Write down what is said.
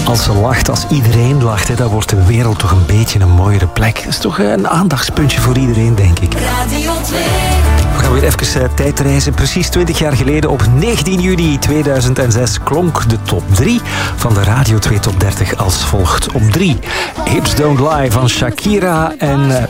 Als ze lacht, als iedereen lacht, hè, dan wordt de wereld toch een beetje een mooiere plek. Dat is toch een aandachtspuntje voor iedereen, denk ik. Radio 2. We gaan weer even tijdreizen. Precies 20 jaar geleden, op 19 juni 2006, klonk de top 3 van de Radio 2 Top 30 als volgt. Op 3, Hips Don't Lie van Shakira en